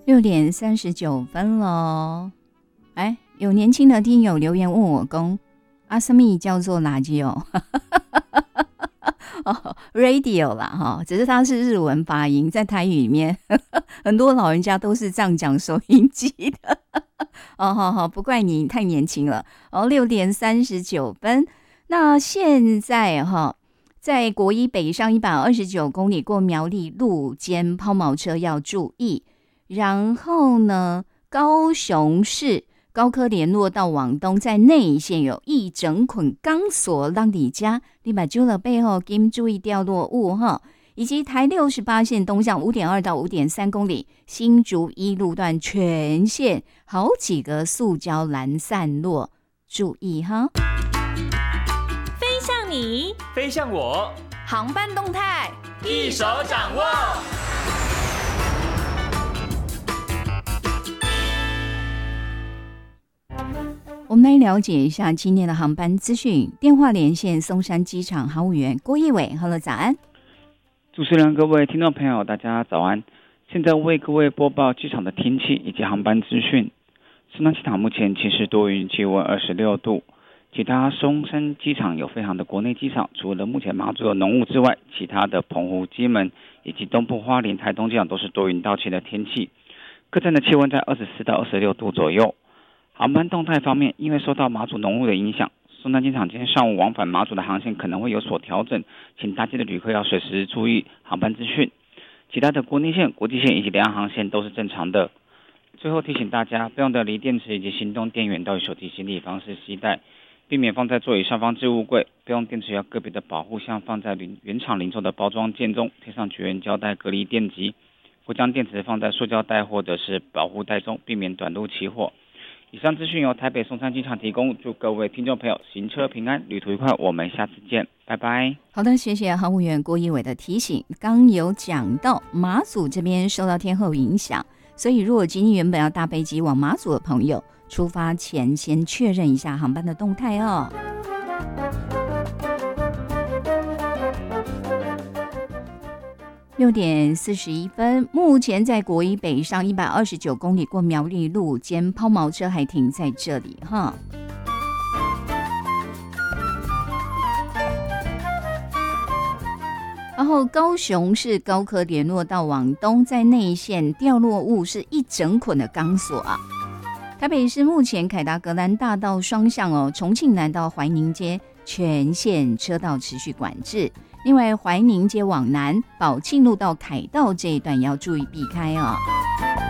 6:39咯。哎，有年轻的听友留言问我公什么叫做垃圾radio 啦哈，只是它是日文发音，在台语里面很多老人家都是这样讲收音机的好，不怪你太年轻了6:39。那现在在国一北上129公里过苗栗路肩抛锚车要注意，然后呢，高雄市高科联络道往东，在内线有一整捆钢索让你家，你把揪了背后给注意掉落物以及台68线东向5.2到5.3公里，新竹一路段全线好几个塑胶栏散落，注意飞向你， 飞向我， 航班动态一手掌握。 我们来了解一下今天的航班资讯。电话连线松山机场航务员郭一伟 ，Hello， 早安。 主持人、各位听众朋友，大家早安。现在为各位播报机场的天气以及航班资讯。松山机场目前其实多云，气温26度。其他松山机场有飞航的国内机场，除了目前马祖有浓雾之外，其他的澎湖、金门以及东部花莲、台东机场都是多云到晴的天气。各站的气温在24到26度左右。航班动态方面，因为受到马祖浓雾的影响，松山机场今天上午往返马祖的航线可能会有所调整，请搭机的旅客要随时注意航班资讯。其他的国内线、国际线以及两岸航线都是正常的。最后提醒大家，备用的锂电池以及行动电源都以手提行李方式携带，避免放在座椅上方置物柜。备用电池要个别的保护，像放在原厂零售的包装件中，贴上绝缘胶带隔离电极，或将电池放在塑胶袋或者是保护袋中，避免短路起火。以上资讯由台北松山机场提供，祝各位听众朋友行车平安，旅途愉快，我们下次见，拜拜。 好的，谢谢航务员郭一伟的提醒。刚有讲到马祖这边受到天候影响，所以如果今天原本要搭飞机往马祖的朋友，出发前先确认一下航班的动态哦。6:41，目前在国一北上129公里过苗栗路间抛锚车还停在这里然后高雄市高科联络道往东，在内线掉落物是一整捆的钢索台北市目前凯达格兰大道双向重庆南到怀宁街全线车道持续管制。另外，怀宁街往南、宝庆路到凯道这一段也要注意避开